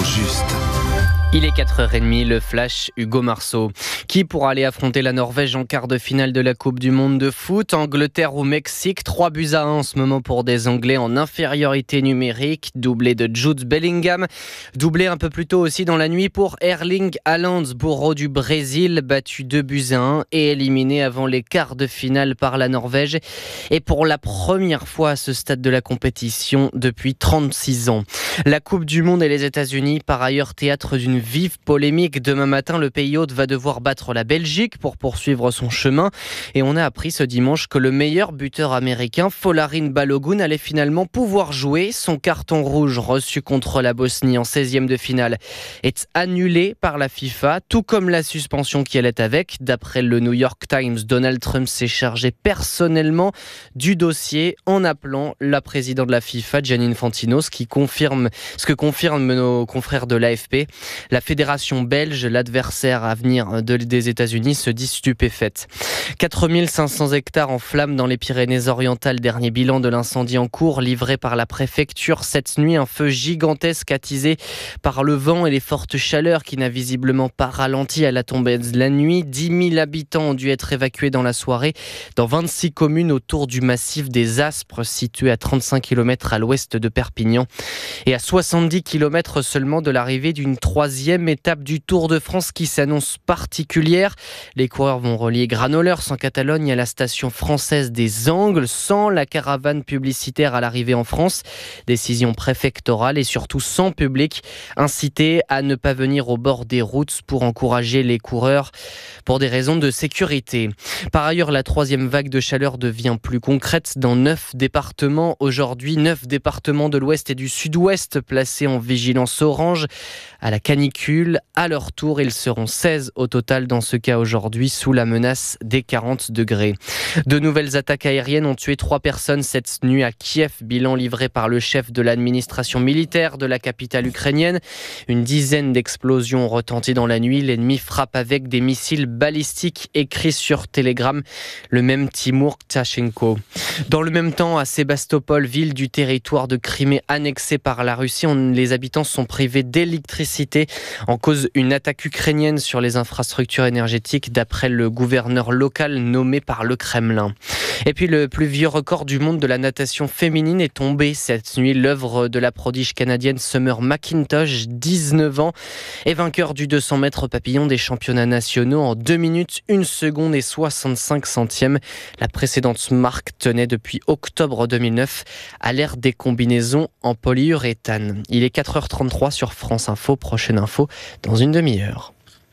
juste. Il est 4h30, le flash Hugo Marceau. Qui pourra aller affronter la Norvège en quart de finale de la Coupe du Monde de foot? Angleterre ou Mexique? 3-1 en ce moment pour des Anglais en infériorité numérique. Doublé de Jude Bellingham. Doublé un peu plus tôt aussi dans la nuit pour Erling Haaland, bourreau du Brésil, battu 2-1 et éliminé avant les quarts de finale par la Norvège. Et pour la première fois à ce stade de la compétition depuis 36 ans. La Coupe du Monde et les États-Unis, par ailleurs théâtre d'une vive polémique. Demain matin, le pays hôte va devoir battre la Belgique pour poursuivre son chemin. Et on a appris ce dimanche que le meilleur buteur américain, Folarin Balogun, allait finalement pouvoir jouer. Son carton rouge reçu contre la Bosnie en 16e de finale est annulé par la FIFA, tout comme la suspension qui allait avec. D'après le New York Times, Donald Trump s'est chargé personnellement du dossier en appelant la présidente de la FIFA, Gianni Infantino, ce que confirment nos confrères de l'AFP. La fédération belge, l'adversaire à venir des États-Unis, se dit stupéfaite. 4500 hectares en flammes dans les Pyrénées-Orientales. Dernier bilan de l'incendie en cours livré par la préfecture cette nuit. Un feu gigantesque attisé par le vent et les fortes chaleurs qui n'a visiblement pas ralenti à la tombée de la nuit. 10 000 habitants ont dû être évacués dans la soirée dans 26 communes autour du massif des Aspres, situé à 35 km à l'ouest de Perpignan et à 70 km seulement de l'arrivée d'une troisième étape du Tour de France qui s'annonce particulière. Les coureurs vont relier Granollers en Catalogne à la station française des Angles sans la caravane publicitaire à l'arrivée en France. Décision préfectorale et surtout sans public, incité à ne pas venir au bord des routes pour encourager les coureurs pour des raisons de sécurité. Par ailleurs, la troisième vague de chaleur devient plus concrète dans 9 départements. Aujourd'hui, 9 départements de l'Ouest et du Sud-Ouest placés en vigilance orange à la canicule. À leur tour, ils seront 16 au total dans ce cas aujourd'hui, sous la menace des 40 degrés. De nouvelles attaques aériennes ont tué 3 personnes cette nuit à Kiev, bilan livré par le chef de l'administration militaire de la capitale ukrainienne. Une dizaine d'explosions ont retenti dans la nuit. L'ennemi frappe avec des missiles balistiques, écrit sur Telegram le même Timur Tchatchenko. Dans le même temps, à Sébastopol, ville du territoire de Crimée annexée par la Russie, les habitants sont privés d'électricité en cause une attaque ukrainienne sur les infrastructures énergétiques d'après le gouverneur local nommé par le Kremlin. Et puis le plus vieux record du monde de la natation féminine est tombé cette nuit. L'œuvre de la prodige canadienne Summer McIntosh, 19 ans, est vainqueur du 200 mètres papillon des championnats nationaux en 2 minutes, 1 seconde et 65 centièmes. La précédente marque tenait depuis octobre 2009 à l'ère des combinaisons en polyuréthane. Il est 4h33 sur France Info. Prochaine info dans une demi-heure.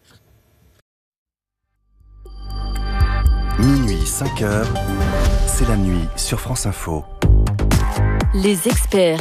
Minuit, 5h, c'est la nuit sur France Info. Les experts.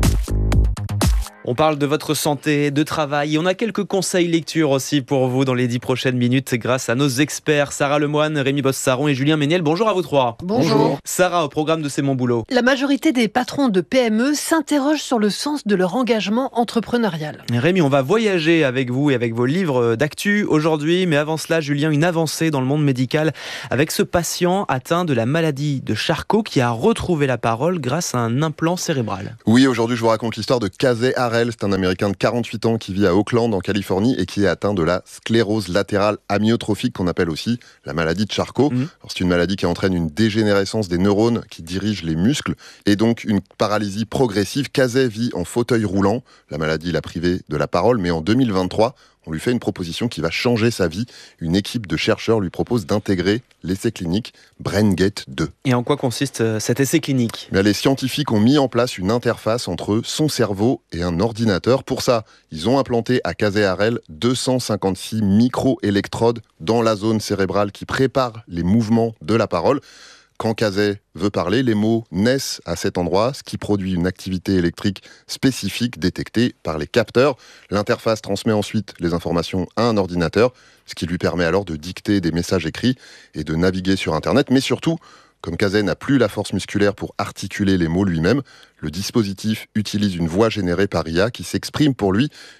On parle de votre santé, de travail et on a quelques conseils lecture aussi pour vous dans les 10 prochaines minutes grâce à nos experts Sarah Lemoine, Rémi Bosse-Saron et Julien Méniel. Bonjour à vous trois. Bonjour. Sarah, au programme de C'est mon boulot. La majorité des patrons de PME s'interrogent sur le sens de leur engagement entrepreneurial. Rémi, on va voyager avec vous et avec vos livres d'actu aujourd'hui, mais avant cela, Julien, une avancée dans le monde médical avec ce patient atteint de la maladie de Charcot qui a retrouvé la parole grâce à un implant cérébral. Oui, aujourd'hui je vous raconte l'histoire de Casey Harrell. C'est un Américain de 48 ans qui vit à Oakland, en Californie, et qui est atteint de la sclérose latérale amyotrophique, qu'on appelle aussi la maladie de Charcot. Alors, c'est une maladie qui entraîne une dégénérescence des neurones qui dirigent les muscles, et donc une paralysie progressive. Casey vit en fauteuil roulant. La maladie l'a privé de la parole, mais en 2023, on lui fait une proposition qui va changer sa vie. Une équipe de chercheurs lui propose d'intégrer l'essai clinique BrainGate 2. Et en quoi consiste cet essai clinique ? Les scientifiques ont mis en place une interface entre son cerveau et un ordinateur. Pour ça, ils ont implanté à Casey Harrell 256 micro-électrodes dans la zone cérébrale qui prépare les mouvements de la parole. Quand Casey veut parler, les mots naissent à cet endroit, ce qui produit une activité électrique spécifique détectée par les capteurs. L'interface transmet ensuite les informations à un ordinateur, ce qui lui permet alors de dicter des messages écrits et de naviguer sur Internet. Mais surtout, comme Casey n'a plus la force musculaire pour articuler les mots lui-même, le dispositif utilise une voix générée par IA qui s'exprime pour lui.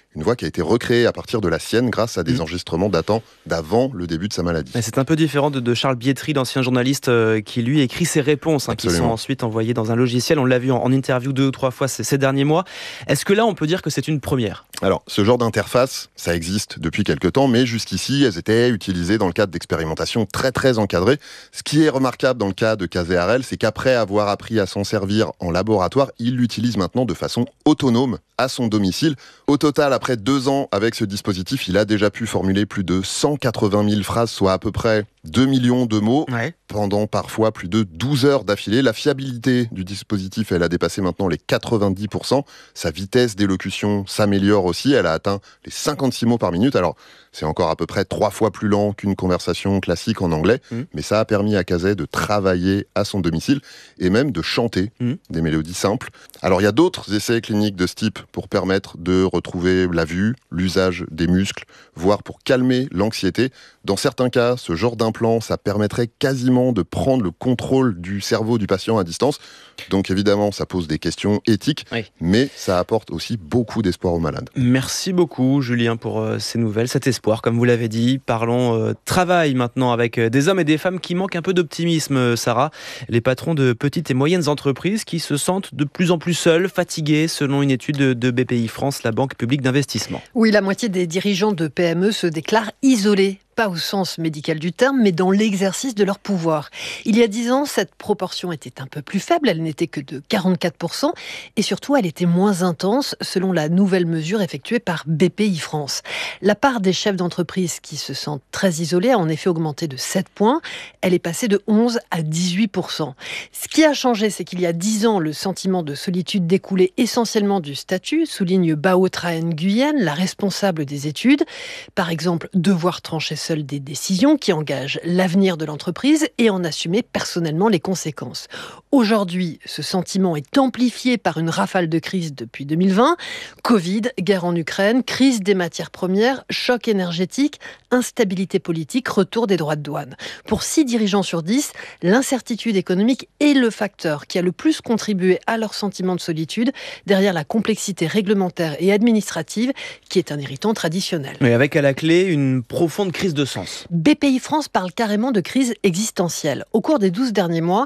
une voix qui a été recréée à partir de la sienne grâce à des enregistrements datant d'avant le début de sa maladie. Mais c'est un peu différent de Charles Bietri, l'ancien journaliste qui lui écrit ses réponses, qui sont ensuite envoyées dans un logiciel. On l'a vu en interview 2 ou 3 fois ces derniers mois. Est-ce que là, on peut dire que c'est une première ? Alors, ce genre d'interface, ça existe depuis quelques temps, mais jusqu'ici, elles étaient utilisées dans le cadre d'expérimentations très très encadrées. Ce qui est remarquable dans le cas de Casey Harel, c'est qu'après avoir appris à s'en servir en laboratoire, il l'utilise maintenant de façon autonome à son domicile. Au total, après 2 ans avec ce dispositif, il a déjà pu formuler plus de 180 000 phrases, soit à peu près 2 millions de mots, pendant parfois plus de 12 heures d'affilée. La fiabilité du dispositif, elle a dépassé maintenant les 90%. Sa vitesse d'élocution s'améliore aussi. Elle a atteint les 56 mots par minute. Alors, c'est encore à peu près 3 fois plus lent qu'une conversation classique en anglais, mais ça a permis à Casey de travailler à son domicile et même de chanter des mélodies simples. Alors, il y a d'autres essais cliniques de ce type pour permettre de retrouver la vue, l'usage des muscles, voire pour calmer l'anxiété. Dans certains cas, ce genre d'implant, ça permettrait quasiment de prendre le contrôle du cerveau du patient à distance. Donc évidemment, ça pose des questions éthiques, mais ça apporte aussi beaucoup d'espoir aux malades. Merci beaucoup Julien pour ces nouvelles, cet espoir, comme vous l'avez dit. Parlons travail maintenant avec des hommes et des femmes qui manquent un peu d'optimisme, Sarah. Les patrons de petites et moyennes entreprises qui se sentent de plus en plus seuls, fatigués, selon une étude de BPI France, la banque publique d'investissement. Oui, la moitié des dirigeants de PME se déclarent isolés. Pas au sens médical du terme, mais dans l'exercice de leur pouvoir. Il y a 10 ans, cette proportion était un peu plus faible, elle n'était que de 44%, et surtout, elle était moins intense, selon la nouvelle mesure effectuée par BPI France. La part des chefs d'entreprise qui se sentent très isolés a en effet augmenté de 7 points, elle est passée de 11 à 18%. Ce qui a changé, c'est qu'il y a 10 ans, le sentiment de solitude découlait essentiellement du statut, souligne Bao Tra Nguyen, la responsable des études. Par exemple, devoir trancher seul des décisions qui engagent l'avenir de l'entreprise et en assumer personnellement les conséquences. Aujourd'hui, ce sentiment est amplifié par une rafale de crises depuis 2020. Covid, guerre en Ukraine, crise des matières premières, choc énergétique, instabilité politique, retour des droits de douane. Pour 6 dirigeants sur 10, l'incertitude économique est le facteur qui a le plus contribué à leur sentiment de solitude, derrière la complexité réglementaire et administrative qui est un irritant traditionnel. Mais avec à la clé une profonde crise de sens. BPI France parle carrément de crise existentielle. Au cours des 12 derniers mois,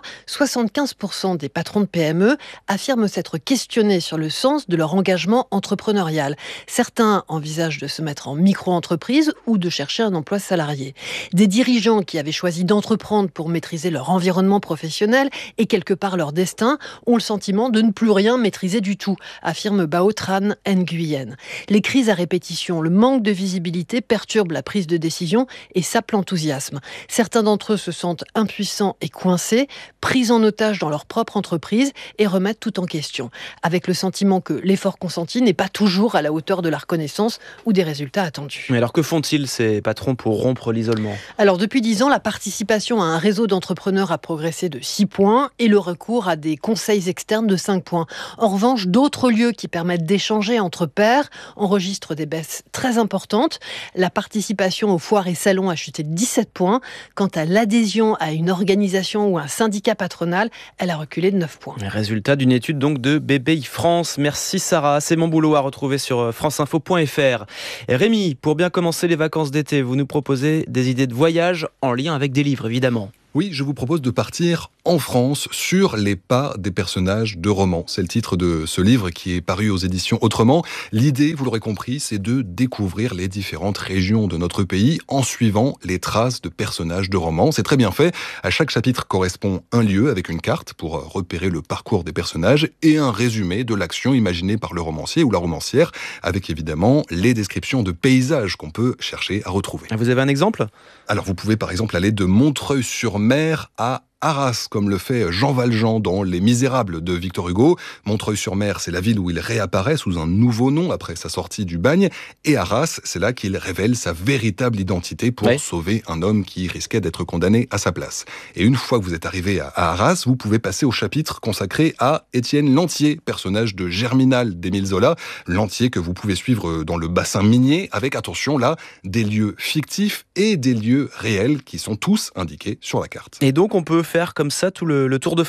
75% des patrons de PME affirment s'être questionnés sur le sens de leur engagement entrepreneurial. Certains envisagent de se mettre en micro-entreprise ou de chercher un emploi salarié. Des dirigeants qui avaient choisi d'entreprendre pour maîtriser leur environnement professionnel et quelque part leur destin ont le sentiment de ne plus rien maîtriser du tout, affirme Bao Tra Nguyen. Les crises à répétition, le manque de visibilité perturbent la prise de décision et sape l'enthousiasme. Certains d'entre eux se sentent impuissants et coincés, pris en otage dans leur propre entreprise et remettent tout en question, avec le sentiment que l'effort consenti n'est pas toujours à la hauteur de la reconnaissance ou des résultats attendus. Mais alors que font-ils ces patrons pour rompre l'isolement ? Alors depuis 10 ans, la participation à un réseau d'entrepreneurs a progressé de 6 points et le recours à des conseils externes de 5 points. En revanche, d'autres lieux qui permettent d'échanger entre pairs enregistrent des baisses très importantes. La participation aux foires et salons a chuté de 17 points. Quant à l'adhésion à une organisation ou un syndicat patronal, elle a reculé de 9 points. Résultat d'une étude donc de BPI France. Merci Sarah, c'est mon boulot à retrouver sur franceinfo.fr. Et Rémi, pour bien commencer les vacances d'été, vous nous proposez des idées de voyage en lien avec des livres évidemment. Oui, je vous propose de partir en France sur les pas des personnages de romans. C'est le titre de ce livre qui est paru aux éditions Autrement. L'idée, vous l'aurez compris, c'est de découvrir les différentes régions de notre pays en suivant les traces de personnages de romans. C'est très bien fait. À chaque chapitre correspond un lieu avec une carte pour repérer le parcours des personnages et un résumé de l'action imaginée par le romancier ou la romancière avec évidemment les descriptions de paysages qu'on peut chercher à retrouver. Vous avez un exemple ? Alors vous pouvez par exemple aller de Montreuil-sur-Mer à Arras, comme le fait Jean Valjean dans Les Misérables de Victor Hugo. Montreuil-sur-Mer, c'est la ville où il réapparaît sous un nouveau nom après sa sortie du bagne. Et Arras, c'est là qu'il révèle sa véritable identité pour sauver un homme qui risquait d'être condamné à sa place. Et une fois que vous êtes arrivé à Arras, vous pouvez passer au chapitre consacré à Étienne Lantier, personnage de Germinal d'Émile Zola. Lantier que vous pouvez suivre dans le bassin minier avec, attention là, des lieux fictifs et des lieux réels qui sont tous indiqués sur la carte. Et donc on peut faire comme ça tout le Tour de France ?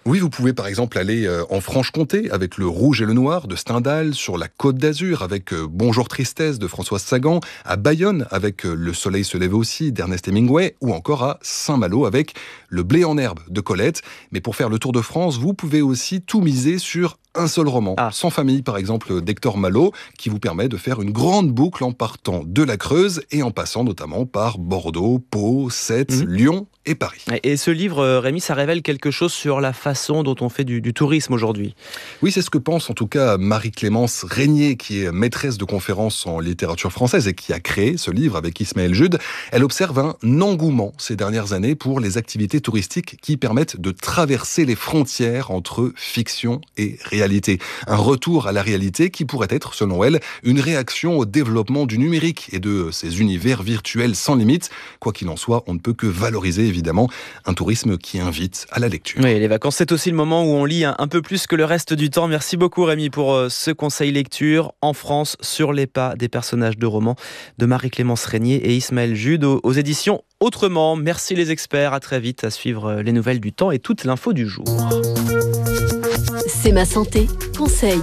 Oui, vous pouvez par exemple aller en Franche-Comté avec Le Rouge et le Noir de Stendhal, sur la Côte d'Azur avec Bonjour Tristesse de Françoise Sagan, à Bayonne avec Le Soleil se lève aussi d'Ernest Hemingway, ou encore à Saint-Malo avec Le Blé en herbe de Colette. Mais pour faire le tour de France, vous pouvez aussi tout miser sur un seul roman, Sans famille par exemple d'Hector Malot, qui vous permet de faire une grande boucle en partant de la Creuse et en passant notamment par Bordeaux, Pau, Sète, Lyon et Paris. Et ce livre, Rémi, ça révèle quelque chose sur la façon dont on fait du tourisme aujourd'hui. Oui, c'est ce que pense en tout cas Marie-Clémence Régnier, qui est maîtresse de conférences en littérature française et qui a créé ce livre avec Ismaël Jude. Elle observe un engouement ces dernières années pour les activités touristiques qui permettent de traverser les frontières entre fiction et réalité. Un retour à la réalité qui pourrait être, selon elle, une réaction au développement du numérique et de ces univers virtuels sans limite. Quoi qu'il en soit, on ne peut que valoriser évidemment un tourisme qui invite à la lecture. Oui, les vacances, c'est aussi le moment où on lit un peu plus que le reste du temps. Merci beaucoup Rémi pour ce conseil lecture en France sur les pas des personnages de romans de Marie-Clémence Régnier et Ismaël Jude aux éditions Autrement. Merci les experts, à très vite, à suivre les nouvelles du temps et toute l'info du jour. C'est ma santé, conseil.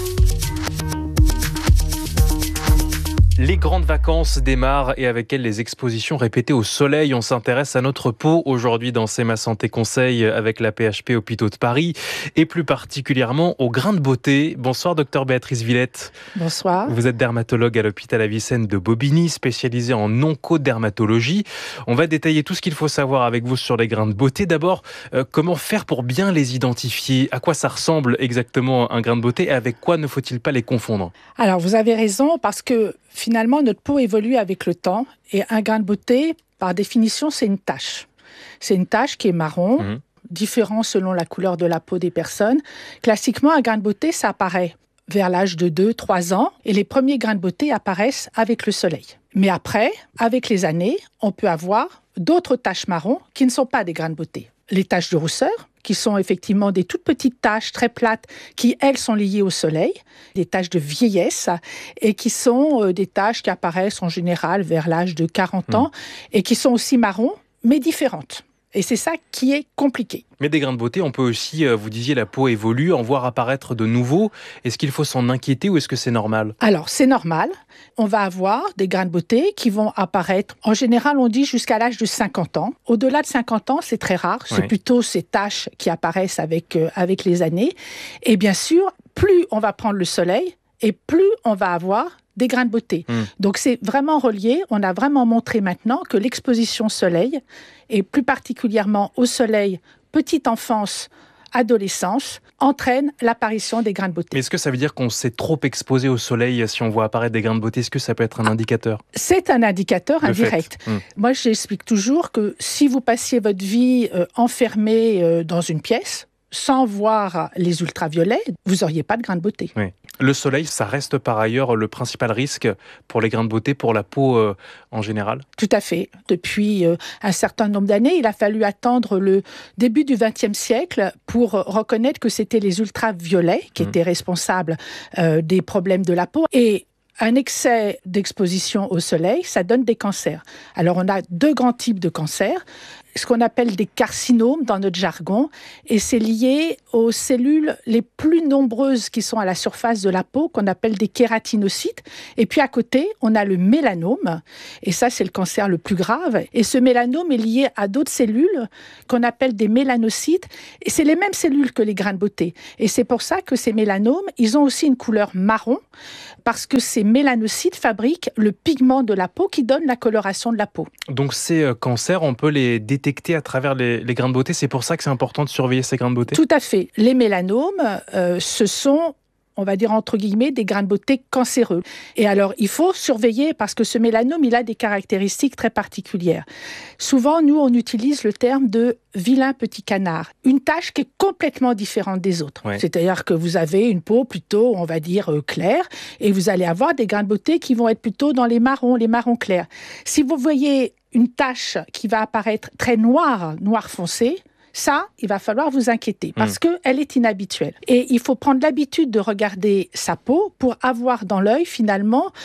Les grandes vacances démarrent et avec elles les expositions répétées au soleil. On s'intéresse à notre peau aujourd'hui dans C'est ma santé conseil avec la PHP Hôpitaux de Paris et plus particulièrement aux grains de beauté. Bonsoir docteur Béatrice Villette. Bonsoir. Vous êtes dermatologue à l'hôpital Avicenne de Bobigny, spécialisé en oncodermatologie. On va détailler tout ce qu'il faut savoir avec vous sur les grains de beauté. D'abord, comment faire pour bien les identifier? À quoi ça ressemble exactement un grain de beauté et avec quoi ne faut-il pas les confondre? Alors vous avez raison parce que finalement, notre peau évolue avec le temps et un grain de beauté, par définition, c'est une tache. C'est une tache qui est marron, différent selon la couleur de la peau des personnes. Classiquement, un grain de beauté, ça apparaît vers l'âge de 2-3 ans et les premiers grains de beauté apparaissent avec le soleil. Mais après, avec les années, on peut avoir d'autres taches marron qui ne sont pas des grains de beauté. Les taches de rousseur, qui sont effectivement des toutes petites taches très plates qui, elles, sont liées au soleil, des taches de vieillesse et qui sont des taches qui apparaissent en général vers l'âge de 40 ans et qui sont aussi marrons, mais différentes. Et c'est ça qui est compliqué. Mais des grains de beauté, on peut aussi, vous disiez, la peau évolue, en voir apparaître de nouveaux. Est-ce qu'il faut s'en inquiéter ou est-ce que c'est normal? Alors, c'est normal. On va avoir des grains de beauté qui vont apparaître, en général, on dit jusqu'à l'âge de 50 ans. Au-delà de 50 ans, c'est très rare. C'est plutôt ces taches qui apparaissent avec les années. Et bien sûr, plus on va prendre le soleil et plus on va avoir des grains de beauté. Donc c'est vraiment relié. On a vraiment montré maintenant que l'exposition soleil, et plus particulièrement au soleil, petite enfance, adolescence, entraîne l'apparition des grains de beauté. Mais est-ce que ça veut dire qu'on s'est trop exposé au soleil si on voit apparaître des grains de beauté? Est-ce que ça peut être un indicateur? C'est un indicateur indirect. Moi, j'explique toujours que si vous passiez votre vie enfermé dans une pièce, sans voir les ultraviolets, vous n'auriez pas de grains de beauté. Oui. Le soleil, ça reste par ailleurs le principal risque pour les grains de beauté, pour la peau en général? Tout à fait. Depuis un certain nombre d'années, il a fallu attendre le début du XXe siècle pour reconnaître que c'était les ultraviolets qui étaient responsables des problèmes de la peau. Et un excès d'exposition au soleil, ça donne des cancers. Alors, on a 2 grands types de cancers, ce qu'on appelle des carcinomes dans notre jargon, et c'est lié aux cellules les plus nombreuses qui sont à la surface de la peau, qu'on appelle des kératinocytes. Et puis à côté, on a le mélanome, et ça, c'est le cancer le plus grave. Et ce mélanome est lié à d'autres cellules qu'on appelle des mélanocytes, et c'est les mêmes cellules que les grains de beauté. Et c'est pour ça que ces mélanomes, ils ont aussi une couleur marron, parce que ces mélanocytes fabriquent le pigment de la peau qui donne la coloration de la peau. Donc ces cancers, on peut les détecter à travers les grains de beauté. C'est pour ça que c'est important de surveiller ces grains de beauté? Tout à fait. Les mélanomes, ce sont, on va dire entre guillemets, des grains de beauté cancéreux. Et alors, il faut surveiller parce que ce mélanome, il a des caractéristiques très particulières. Souvent, nous, on utilise le terme de vilain petit canard. Une tache qui est complètement différente des autres. Ouais. C'est-à-dire que vous avez une peau plutôt, on va dire, claire, et vous allez avoir des grains de beauté qui vont être plutôt dans les marrons clairs. Si vous voyez une tache qui va apparaître très noir foncé, ça, il va falloir vous inquiéter parce qu'elle est inhabituelle. Et il faut prendre l'habitude de regarder sa peau pour avoir dans l'œil, finalement,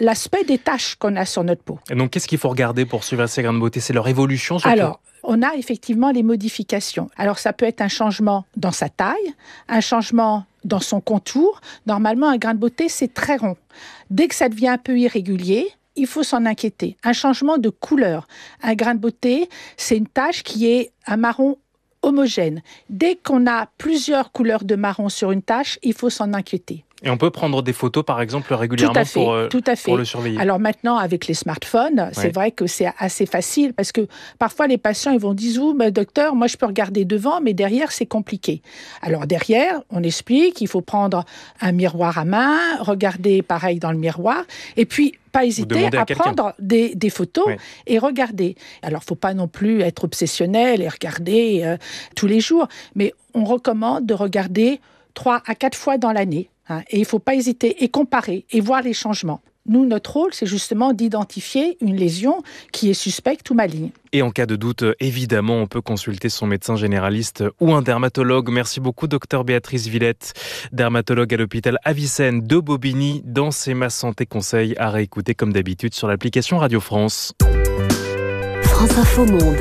l'aspect des taches qu'on a sur notre peau. Et donc, qu'est-ce qu'il faut regarder pour suivre ces grains de beauté? C'est leur évolution surtout? Alors, on a effectivement les modifications. Alors, ça peut être un changement dans sa taille, un changement dans son contour. Normalement, un grain de beauté, c'est très rond. Dès que ça devient un peu irrégulier, il faut s'en inquiéter. Un changement de couleur. Un grain de beauté, c'est une tache qui est un marron homogène. Dès qu'on a plusieurs couleurs de marron sur une tache, il faut s'en inquiéter. Et on peut prendre des photos, par exemple, régulièrement pour le surveiller. Alors maintenant, avec les smartphones, c'est vrai que c'est assez facile parce que parfois les patients ils vont dire « docteur, moi je peux regarder devant, mais derrière c'est compliqué ». Alors derrière, on explique, il faut prendre un miroir à main, regarder pareil dans le miroir, et puis pas hésiter à prendre des photos et regarder. Alors, il ne faut pas non plus être obsessionnel et regarder tous les jours, mais on recommande de regarder 3 à 4 fois dans l'année. Et il ne faut pas hésiter et comparer et voir les changements. Nous, notre rôle, c'est justement d'identifier une lésion qui est suspecte ou maligne. Et en cas de doute, évidemment, on peut consulter son médecin généraliste ou un dermatologue. Merci beaucoup, docteur Béatrice Villette, dermatologue à l'hôpital Avicenne de Bobigny, dans C'est ma santé conseil, à réécouter comme d'habitude sur l'application Radio France. France Info Monde.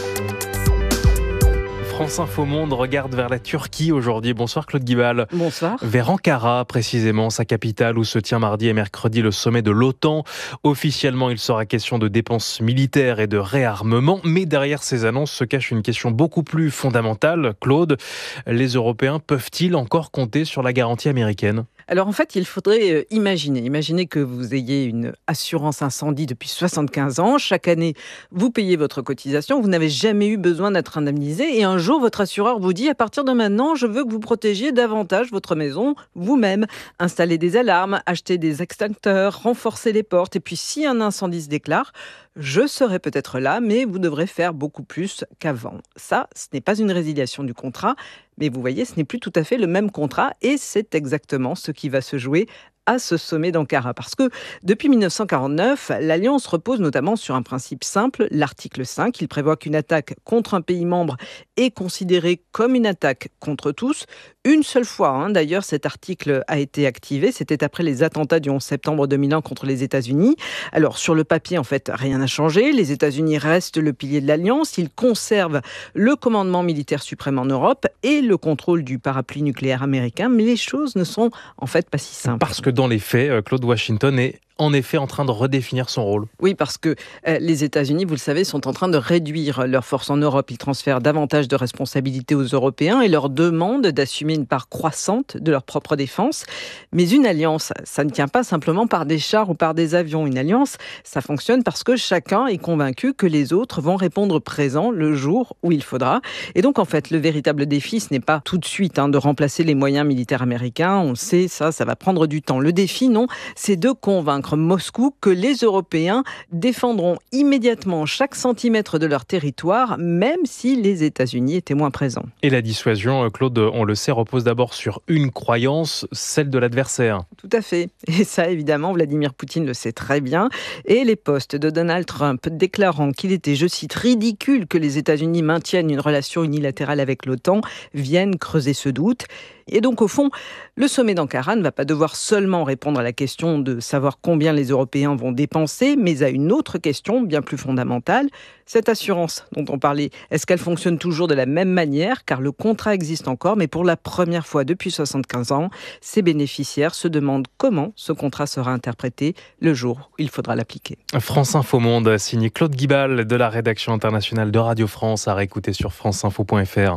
France Info Monde regarde vers la Turquie aujourd'hui. Bonsoir Claude Guibal. Bonsoir. Vers Ankara, précisément, sa capitale, où se tient mardi et mercredi le sommet de l'OTAN. Officiellement, il sera question de dépenses militaires et de réarmement. Mais derrière ces annonces se cache une question beaucoup plus fondamentale. Claude, les Européens peuvent-ils encore compter sur la garantie américaine ? Alors en fait, il faudrait imaginer que vous ayez une assurance incendie depuis 75 ans. Chaque année, vous payez votre cotisation. Vous n'avez jamais eu besoin d'être indemnisé. Et un jour, votre assureur vous dit, à partir de maintenant, je veux que vous protégiez davantage votre maison vous-même. Installez des alarmes, achetez des extincteurs, renforcez les portes. Et puis si un incendie se déclare, je serai peut-être là, mais vous devrez faire beaucoup plus qu'avant. Ça, ce n'est pas une résiliation du contrat, mais vous voyez, ce n'est plus tout à fait le même contrat et c'est exactement ce qui va se jouer à ce sommet d'Ankara. Parce que depuis 1949, l'Alliance repose notamment sur un principe simple, l'article 5. Il prévoit qu'une attaque contre un pays membre est considérée comme une attaque contre tous. Une seule fois, d'ailleurs, cet article a été activé. C'était après les attentats du 11 septembre 2001 contre les États-Unis. Alors, sur le papier, en fait, rien n'a changé. Les États-Unis restent le pilier de l'Alliance. Ils conservent le commandement militaire suprême en Europe et le contrôle du parapluie nucléaire américain. Mais les choses ne sont en fait pas si simples. Parce que dans les faits, Claude, Washington est en effet en train de redéfinir son rôle. Oui, parce que les États-Unis, vous le savez, sont en train de réduire leurs forces en Europe. Ils transfèrent davantage de responsabilités aux Européens et leur demandent d'assumer une part croissante de leur propre défense. Mais une alliance, ça ne tient pas simplement par des chars ou par des avions. Une alliance, ça fonctionne parce que chacun est convaincu que les autres vont répondre présent le jour où il faudra. Et donc, en fait, le véritable défi, ce n'est pas tout de suite de remplacer les moyens militaires américains. On le sait, ça va prendre du temps. Le défi, non, c'est de convaincre Moscou que les Européens défendront immédiatement chaque centimètre de leur territoire, même si les États-Unis étaient moins présents. Et la dissuasion, Claude, on le sait, repose d'abord sur une croyance, celle de l'adversaire. Tout à fait. Et ça, évidemment, Vladimir Poutine le sait très bien. Et les posts de Donald Trump déclarant qu'il était, je cite, ridicule que les États-Unis maintiennent une relation unilatérale avec l'OTAN viennent creuser ce doute. Et donc, au fond, le sommet d'Ankara ne va pas devoir seulement répondre à la question de savoir combien les Européens vont dépenser, mais à une autre question bien plus fondamentale. Cette assurance dont on parlait, est-ce qu'elle fonctionne toujours de la même manière ? Car le contrat existe encore, mais pour la première fois depuis 75 ans, ses bénéficiaires se demandent comment ce contrat sera interprété le jour où il faudra l'appliquer. France Info Monde, signé Claude Guibal de la rédaction internationale de Radio France, à réécouter sur franceinfo.fr.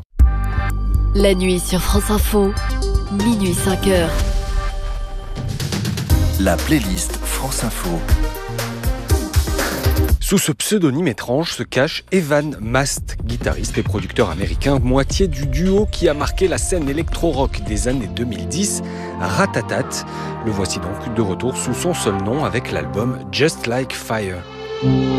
La nuit sur France Info, minuit 5h. La playlist France Info. Sous ce pseudonyme étrange se cache Evan Mast, guitariste et producteur américain, moitié du duo qui a marqué la scène électro-rock des années 2010, Ratatat. Le voici donc de retour sous son seul nom avec l'album Just Like Fire.